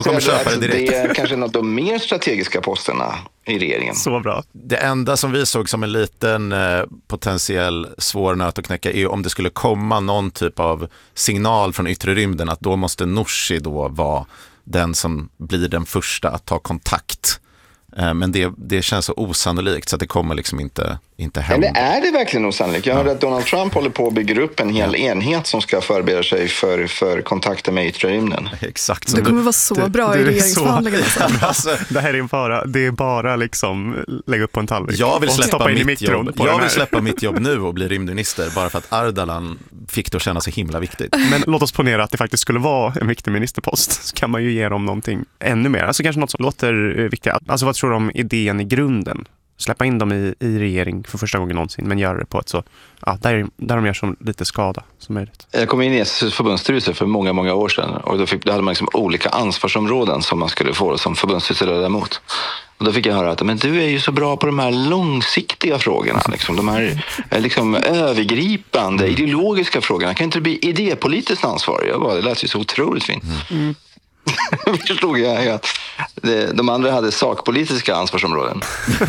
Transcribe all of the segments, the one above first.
kommer köpa det direkt. Det är kanske en av de mer strategiska posterna i regeringen. Så bra. Det enda som vi såg som en liten potentiell svår nöt att knäcka är om det skulle komma någon typ av signal från yttre rymden att då måste Nooshi då vara den som blir den första att ta kontakt. Men det känns så osannolikt så att det kommer liksom inte hända. Eller är det verkligen osannolikt? Jag hörde att Donald Trump håller på att bygga upp en hel enhet som ska förbereda sig för kontakter med yttre rymden. Exakt. Det kommer vara så bra i regeringsförhandlingarna. Alltså, det här är bara liksom lägga upp på en tallrik. Jag vill släppa in i mitt jobb. Jag vill släppa mitt jobb nu och bli rymdminister bara för att Ardalan fick det att känna så himla viktigt. Men låt oss ponera att det faktiskt skulle vara en viktig ministerpost, så kan man ju ge dem någonting ännu mer. Alltså kanske något som låter viktigt. Alltså vad tror du om idén i grunden? Släppa in dem i regering för första gången någonsin, men göra det på ett så, där de gör så lite skada som möjligt. Jag kom in i SSUs förbundsstyrelse för många, många år sedan och då hade man liksom olika ansvarsområden som man skulle få som förbundsstyrelseledamot. Och då fick jag höra att men du är ju så bra på de här långsiktiga frågorna, liksom, de här liksom, övergripande, ideologiska frågorna. Kan inte det bli idépolitiskt ansvar? Det lät ju så otroligt fint. Förstod jag att de andra hade sakpolitiska ansvarsområden.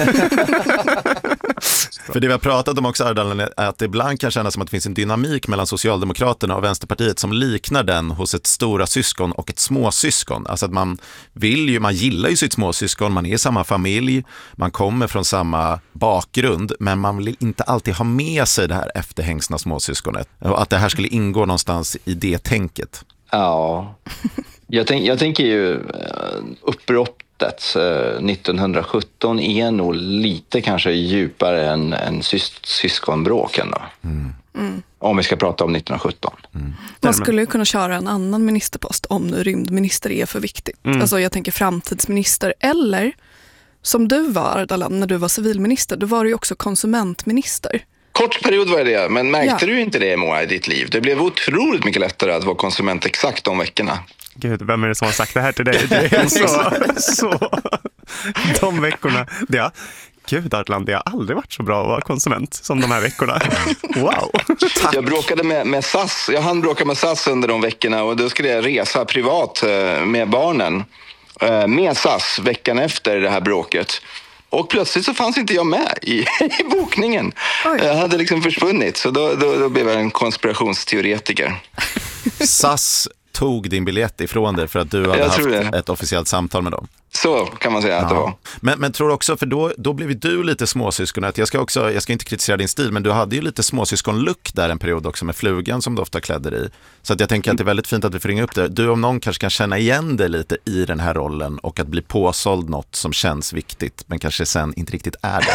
För det vi har pratat om också, Ardalan, är att det ibland kan kännas som att det finns en dynamik mellan Socialdemokraterna och Vänsterpartiet som liknar den hos ett stora syskon och ett småsyskon. Alltså att man gillar ju sitt småsyskon, man är i samma familj, man kommer från samma bakgrund, men man vill inte alltid ha med sig det här efterhängsna småsyskonet. Och att det här skulle ingå någonstans i det tänket. Ja, jag tänker ju uppbrottet 1917 är nog lite kanske djupare än syskonbråk ändå. Om vi ska prata om 1917. Man skulle ju kunna köra en annan ministerpost om nu rymdminister är för viktigt. Alltså jag tänker framtidsminister, eller som du var, Ardalan, när du var civilminister, då var du ju också konsumentminister. Kort period var det, men märkte du inte det, Moa, i ditt liv? Det blev otroligt mycket lättare att vara konsument exakt de veckorna. Gud, vem är det som har sagt det här till dig? Det är så de veckorna. Gud, Ardalan, det har aldrig varit så bra att vara konsument som de här veckorna. Wow. Tack. Jag bråkade med SAS. Jag hann bråka med SAS under de veckorna och då skulle jag resa privat med barnen med SAS veckan efter det här bråket. Och plötsligt så fanns inte jag med i bokningen. Oj. Jag hade liksom försvunnit, så då blev jag en konspirationsteoretiker. SAS tog din biljett ifrån dig för att du hade haft ett officiellt samtal med dem. Så kan man säga att det var. Men tror också, för då blev du lite småsyskonet. Jag ska inte kritisera din stil, men du hade ju lite småsyskon-look där en period också med flugan som du ofta klädde i. Så att jag tänker att det är väldigt fint att vi får ringa upp det. Du om någon kanske kan känna igen dig lite i den här rollen och att bli påsåld något som känns viktigt men kanske sen inte riktigt är det.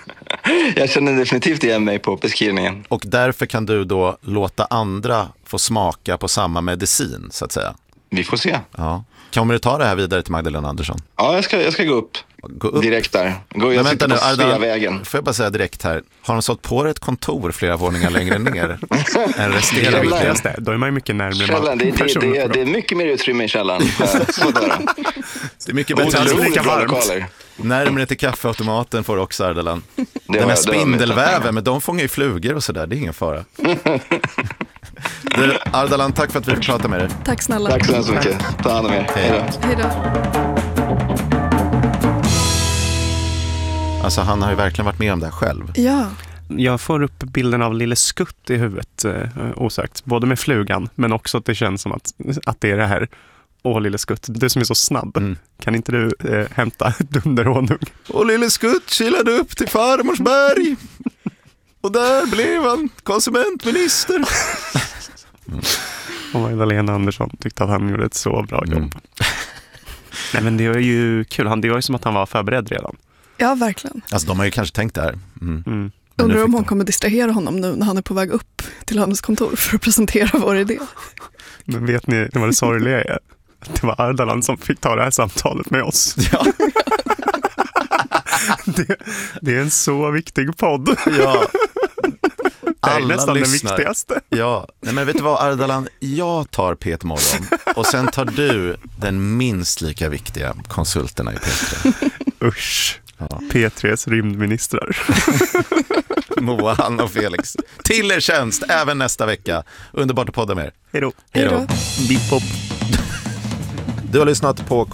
Jag känner definitivt igen mig på beskrivningen. Och därför kan du då låta andra få smaka på samma medicin, så att säga. Vi får se. Ja. Kommer du ta det här vidare till Magdalena Andersson? Ja, jag ska gå upp. Direkt där. Jag sitter på Sveavägen. Får jag bara säga direkt här. Har de sått på ett kontor flera våningar längre ner än resterande viktigaste? Då är man ju mycket närmare. Källaren, det är mycket mer utrymme i källaren. Det är mycket bättre. Lika varmt. Närmare till kaffeautomaten får också Ardalan. Den här spindelväven, men de fångar ju flugor och sådär. Det är ingen fara. Ardalan, tack för att vi fick prata med dig. Tack snälla. Tack så mycket. Ta hand om er. Hej då. Alltså han har ju verkligen varit med om det här själv. Ja. Jag får upp bilden av Lille Skutt i huvudet osökt. Både med flugan, men också att det känns som att det är det här. Åh, Lille Skutt, du som är så snabb. Kan inte du hämta dunderhånung? Och Lille Skutt kilade upp till Farmorsberg. Och där blev han konsumentminister. Och Magdalena Andersson tyckte att han gjorde ett så bra jobb. Nej, men det var ju kul. Det var ju som att han var förberedd redan. Ja, verkligen. Alltså de har ju kanske tänkt det här. Undrar om hon kommer distrahera honom nu när han är på väg upp till hans kontor för att presentera vår idé. Men vet ni, det var det sorgliga är. Det var Ardalan som fick ta det här samtalet med oss. Ja. Det är en så viktig podd. Ja. Det är nästan den viktigaste. Ja, nej, men vet du vad Ardalan, jag tar Peter Morgon och sen tar du den minst lika viktiga konsulterna i P3. Usch, P3s rymdministrar. Moa, Hanna och Felix. Till er tjänst även nästa vecka. Underbart att podda med er. Hej då. Hej då. Bip-bop. Du har lyssnat på